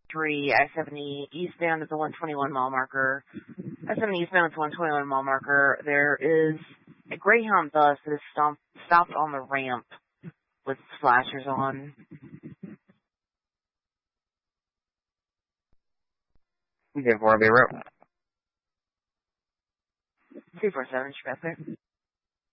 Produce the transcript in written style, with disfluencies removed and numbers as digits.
I-70 eastbound at the 121 mile marker. I-70 eastbound at the 121 mile marker. There is a Greyhound bus that is stopped on the ramp with flashers on. 4 Bay Road. 247, should be up there.